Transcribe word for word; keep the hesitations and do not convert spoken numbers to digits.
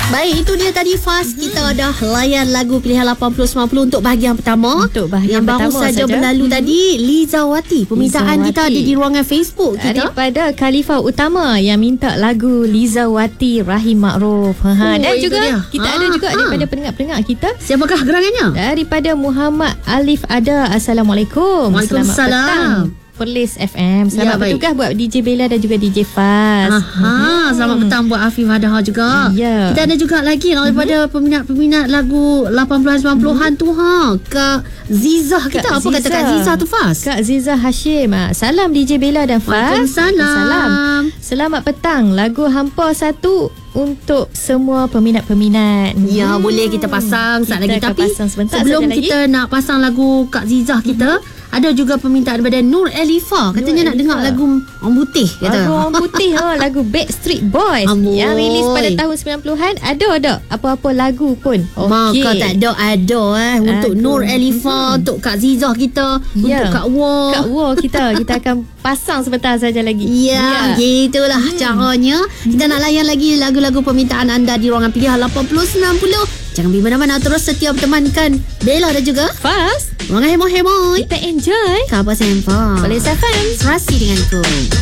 Baik, itu dia tadi Fast. Hmm. Kita dah layan lagu pilihan lapan puluh sembilan puluh untuk bahagian pertama. Untuk bahagian yang baru pertama saja berlalu hmm. tadi, Liza Wati. Permintaan Liza kita Wati. ada di ruangan Facebook kita. Daripada Khalifah Utama yang minta lagu Liza Wati, Rahim Ma'ruf. Ha, Oh, dan juga dia. kita ha, ada juga ha. daripada pendengar-pendengar kita. Siapakah gerangannya? Daripada Muhammad Alif Ada. Assalamualaikum. Waalaikumsalam. Selamat petang Perlis F M. Selamat Ya, bertugas buat D J Bella dan juga D J Faz. Aha, selamat petang buat Afif Hadaha juga. Ya. Kita ada juga lagi daripada uh-huh. peminat-peminat lagu lapan puluhan sembilan puluhan uh-huh. tu ha. Kak Zizah kita Kak apa Zizah. kata Kak Zizah tu Faz? Kak Zizah Hashim. Salam D J Bella dan Faz. Waalaikumsalam. Salam. Selamat petang. Lagu Hampa satu untuk semua peminat-peminat. Ya, hmm. boleh kita pasang saat lagi. Tapi sebelum kita lagi. nak pasang lagu Kak Zizah kita, hmm. ada juga permintaan daripada Nur Elifa. Katanya Nur nak Elifa. dengar lagu Orang Putih kata. Lagu Orang Putih ha, lagu Backstreet Boys Amboi. yang rilis pada tahun sembilan puluhan. Ada ada apa-apa lagu pun. Okay. Maka tak ada ada eh untuk Aduh. Nur Elifa, hmm. untuk Kak Zizah kita, ya. untuk Kak War. Kak War kita kita akan pasang sebentar saja lagi. Ya, ya. gitulah hmm. caranya. Kita nak layan lagi lagu-lagu permintaan anda di ruangan pilihan lapan puluh sembilan puluh. Jangan pergi mana-mana, terus setia bertemankan Bella dan juga Faz. Ruangan Hemo-Hemo. Kita enjoy Kabar Sempa Boleh Safan Serasi denganku.